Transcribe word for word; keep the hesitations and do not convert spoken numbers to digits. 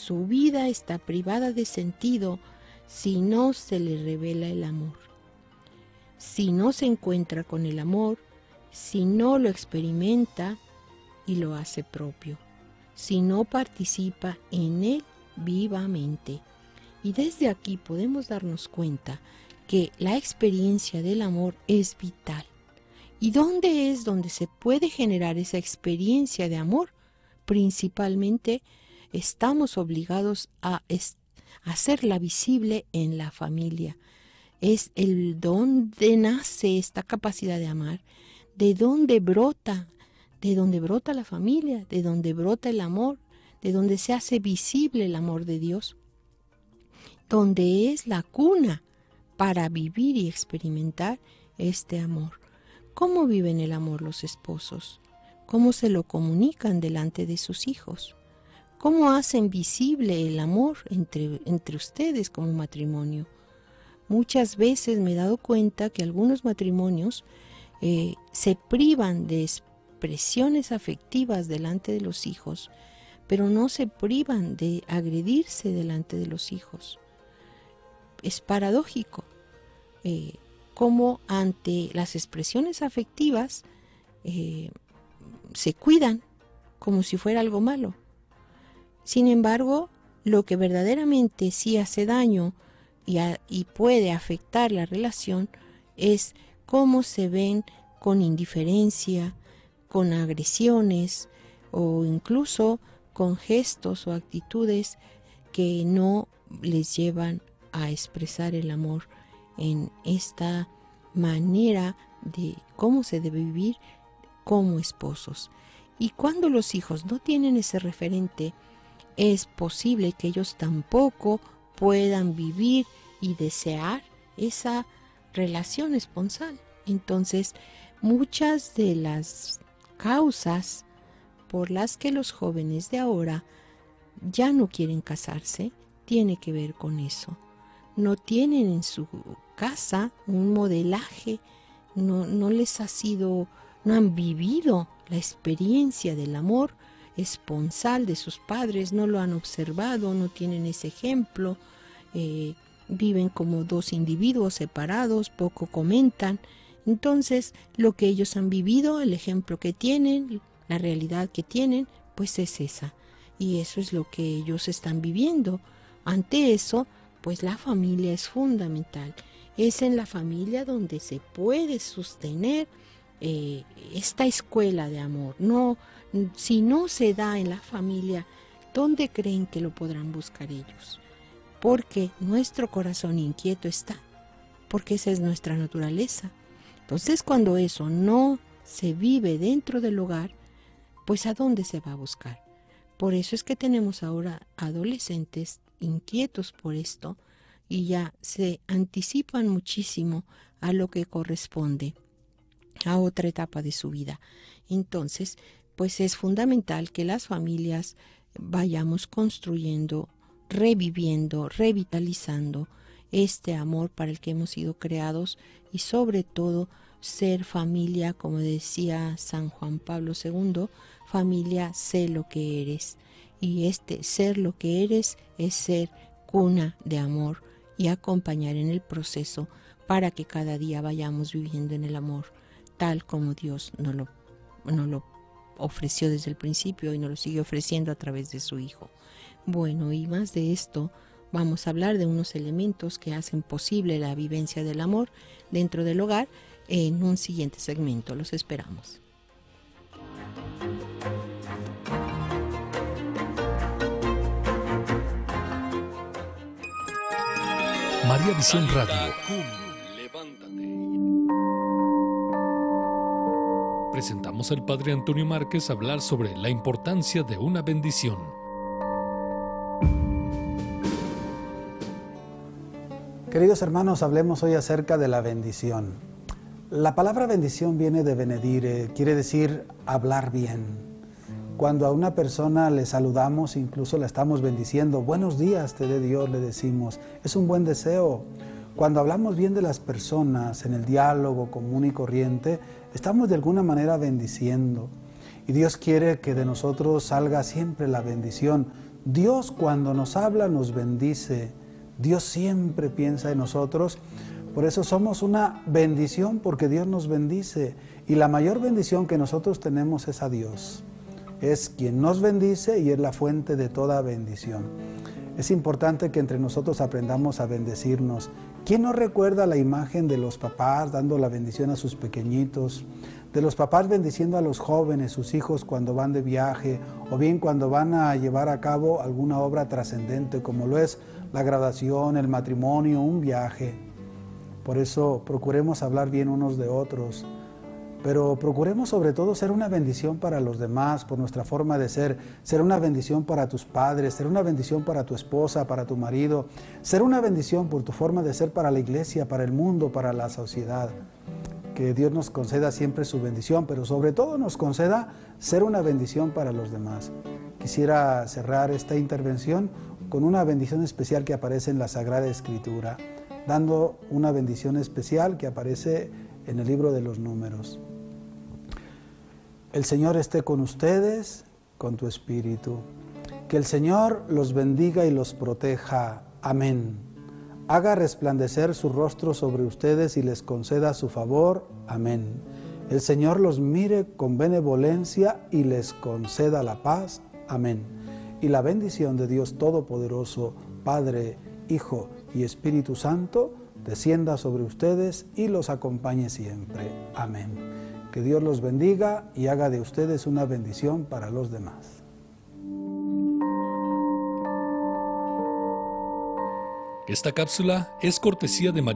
su vida está privada de sentido si no se le revela el amor. Si no se encuentra con el amor, si no lo experimenta y lo hace propio, si no participa en él vivamente. Y desde aquí podemos darnos cuenta que la experiencia del amor es vital. ¿Y dónde es donde se puede generar esa experiencia de amor? Principalmente estamos obligados a hacerla visible en la familia. Es el donde nace esta capacidad de amar, de donde brota, de donde brota la familia, de donde brota el amor, de donde se hace visible el amor de Dios, donde es la cuna para vivir y experimentar este amor. ¿Cómo viven el amor los esposos? ¿Cómo se lo comunican delante de sus hijos? ¿Cómo hacen visible el amor entre, entre ustedes como matrimonio? Muchas veces me he dado cuenta que algunos matrimonios eh, se privan de expresiones afectivas delante de los hijos, pero no se privan de agredirse delante de los hijos. Es paradójico eh, cómo ante las expresiones afectivas eh, se cuidan como si fuera algo malo. Sin embargo, lo que verdaderamente sí hace daño y, a, y puede afectar la relación es cómo se ven con indiferencia, con agresiones o incluso con gestos o actitudes que no les llevan a expresar el amor en esta manera de cómo se debe vivir como esposos. Y cuando los hijos no tienen ese referente, es posible que ellos tampoco puedan vivir y desear esa relación esponsal. Entonces, muchas de las causas por las que los jóvenes de ahora ya no quieren casarse tiene que ver con eso. No tienen en su casa un modelaje, no, no les ha sido, no han vivido la experiencia del amor esponsal de sus padres, no lo han observado, no tienen ese ejemplo, eh, viven como dos individuos separados, poco comentan. Entonces, lo que ellos han vivido, el ejemplo que tienen, la realidad que tienen, pues es esa. Y eso es lo que ellos están viviendo. Ante eso, pues la familia es fundamental. Es en la familia donde se puede sostener eh, esta escuela de amor. No, si no se da en la familia, ¿dónde creen que lo podrán buscar ellos? Porque nuestro corazón inquieto está, porque esa es nuestra naturaleza. Entonces, cuando eso no se vive dentro del hogar, pues ¿a dónde se va a buscar? Por eso es que tenemos ahora adolescentes inquietos por esto y ya se anticipan muchísimo a lo que corresponde a otra etapa de su vida. Entonces, pues es fundamental que las familias vayamos construyendo, reviviendo, revitalizando este amor para el que hemos sido creados y sobre todo ser familia, como decía San Juan Pablo segundo, familia, sé lo que eres. Y este ser lo que eres es ser cuna de amor y acompañar en el proceso para que cada día vayamos viviendo en el amor, tal como Dios nos lo, nos lo ofreció desde el principio y nos lo sigue ofreciendo a través de su Hijo. Bueno, y más de esto, vamos a hablar de unos elementos que hacen posible la vivencia del amor dentro del hogar en un siguiente segmento. Los esperamos. María Visión Radio presentamos al Padre Antonio Márquez hablar sobre la importancia de una bendición. Queridos hermanos, hablemos hoy acerca de la bendición. La palabra bendición viene de benedire, quiere decir hablar bien. Cuando a una persona le saludamos, incluso la estamos bendiciendo, buenos días te dé Dios, le decimos, es un buen deseo. Cuando hablamos bien de las personas en el diálogo común y corriente, estamos de alguna manera bendiciendo. Y Dios quiere que de nosotros salga siempre la bendición, Dios cuando nos habla nos bendice. Dios siempre piensa en nosotros. Por eso somos una bendición, porque Dios nos bendice. Y la mayor bendición que nosotros tenemos es a Dios. Es quien nos bendice y es la fuente de toda bendición. Es importante que entre nosotros aprendamos a bendecirnos. ¿Quién no recuerda la imagen de los papás dando la bendición a sus pequeñitos? De los papás bendiciendo a los jóvenes, sus hijos cuando van de viaje, o bien cuando van a llevar a cabo alguna obra trascendente, como lo es la graduación, el matrimonio, un viaje. Por eso procuremos hablar bien unos de otros, pero procuremos sobre todo ser una bendición para los demás por nuestra forma de ser, ser una bendición para tus padres, ser una bendición para tu esposa, para tu marido, ser una bendición por tu forma de ser para la iglesia, para el mundo, para la sociedad. Que Dios nos conceda siempre su bendición, pero sobre todo nos conceda ser una bendición para los demás. Quisiera cerrar esta intervención con una bendición especial que aparece en la Sagrada Escritura, dando una bendición especial que aparece en el libro de los Números. El Señor esté con ustedes, con tu espíritu. Que el Señor los bendiga y los proteja. Amén. Haga resplandecer su rostro sobre ustedes y les conceda su favor. Amén. El Señor los mire con benevolencia y les conceda la paz. Amén. Y la bendición de Dios Todopoderoso, Padre, Hijo y Espíritu Santo, descienda sobre ustedes y los acompañe siempre. Amén. Que Dios los bendiga y haga de ustedes una bendición para los demás. Esta cápsula es cortesía de María